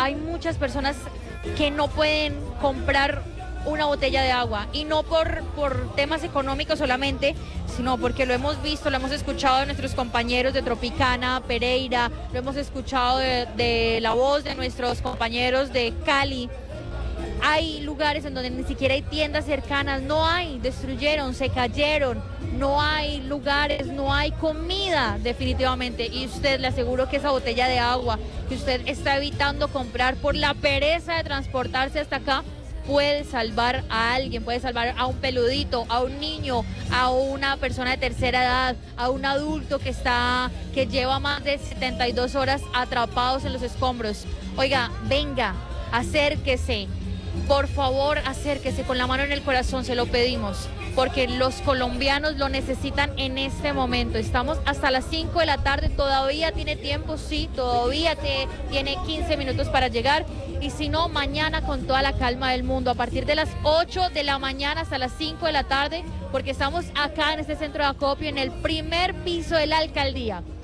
hay muchas personas que no pueden comprar una botella de agua, y no por temas económicos solamente, sino porque lo hemos visto, lo hemos escuchado de nuestros compañeros de Tropicana, Pereira, lo hemos escuchado de la voz de nuestros compañeros de Cali. Hay lugares en donde ni siquiera hay tiendas cercanas, no hay, destruyeron, se cayeron, no hay lugares, no hay comida definitivamente, y usted, le aseguro que esa botella de agua que usted está evitando comprar por la pereza de transportarse hasta acá, puede salvar a alguien, puede salvar a un peludito, a un niño, a una persona de tercera edad, a un adulto que lleva más de 72 horas atrapados en los escombros. Oiga, venga, acérquese, por favor, acérquese, con la mano en el corazón, se lo pedimos, porque los colombianos lo necesitan en este momento. Estamos hasta las 5 de la tarde, todavía tiene tiempo, sí, todavía tiene 15 minutos para llegar, y si no, mañana con toda la calma del mundo, a partir de las 8 de la mañana hasta las 5 de la tarde, porque estamos acá en este centro de acopio, en el primer piso de la alcaldía.